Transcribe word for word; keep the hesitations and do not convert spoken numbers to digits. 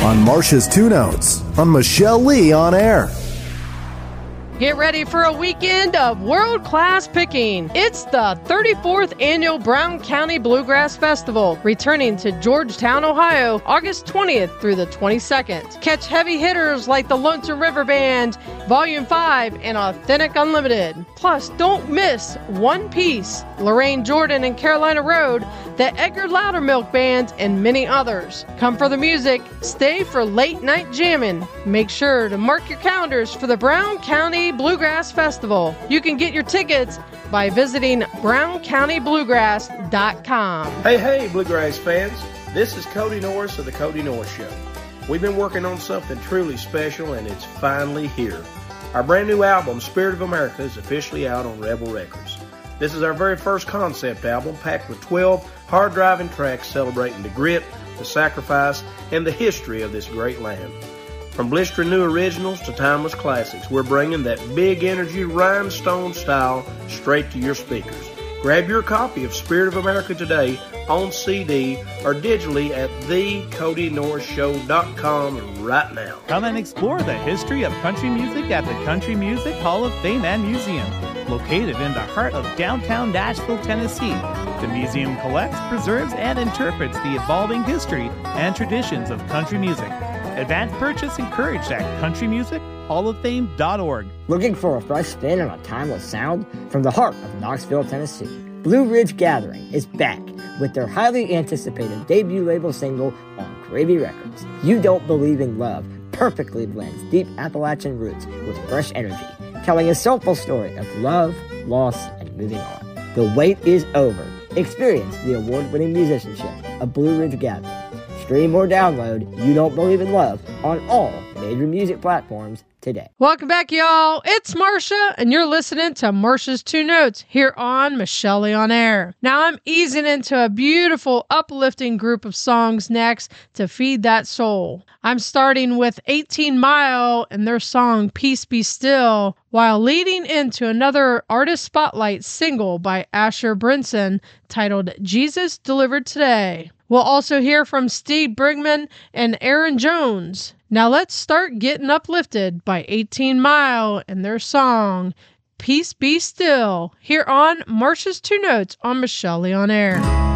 on Marcia's Two Notes on Michelle Lee on Air. Get ready for a weekend of world-class picking. It's the thirty-fourth Annual Brown County Bluegrass Festival, returning to Georgetown, Ohio, August twentieth through the twenty-second. Catch heavy hitters like the Lonesome River Band, Volume five, and Authentic Unlimited. Plus, don't miss One Piece, Lorraine Jordan and Carolina Road, the Edgar Loudermilk Band, and many others. Come for the music, stay for late-night jamming. Make sure to mark your calendars for the Brown County Bluegrass Festival. You can get your tickets by visiting brown county bluegrass dot com. Hey, hey, Bluegrass fans. This is Cody Norris of The Cody Norris Show. We've been working on something truly special, and it's finally here. Our brand new album, Spirit of America, is officially out on Rebel Records. This is our very first concept album, packed with twelve hard-driving tracks celebrating the grit, the sacrifice, and the history of this great land. From blistering new originals to timeless classics, we're bringing that big energy rhinestone style straight to your speakers. Grab your copy of Spirit of America today on C D or digitally at the cody norris show dot com right now. Come and explore the history of country music at the Country Music Hall of Fame and Museum. Located in the heart of downtown Nashville, Tennessee, the museum collects, preserves, and interprets the evolving history and traditions of country music. Advance purchase encouraged at country music hall of fame dot org. Looking for a fresh spin on a timeless sound? From the heart of Knoxville, Tennessee, Blue Ridge Gathering is back with their highly anticipated debut label single on Gravy Records. You Don't Believe in Love perfectly blends deep Appalachian roots with fresh energy, telling a soulful story of love, loss, and moving on. The wait is over. Experience the award-winning musicianship of Blue Ridge Gathering. Stream or download You Don't Believe in Love on all major music platforms today. Welcome back, y'all. It's Marcia, and you're listening to Marcia's Two Notes here on Michelle Lee on Air. Now I'm easing into a beautiful, uplifting group of songs next to feed that soul. I'm starting with eighteen mile and their song Peace Be Still, while leading into another artist spotlight single by Asher Brinson titled Jesus Delivered Today. We'll also hear from Steve Brigman and Aaron Jones. Now let's start getting uplifted by eighteen mile and their song Peace Be Still here on Marcia's Two Notes on Michelle Lee on Air.